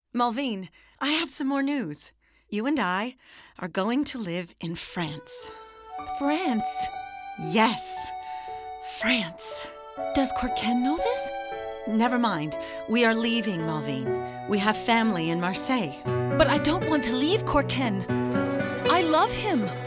Malvine, I have some more news. You and I are going to live in France. France? Yes, France. Does Corken know this? Never mind. We are leaving, Malvine. We have family in Marseille. But I don't want to leave Corken. I love him.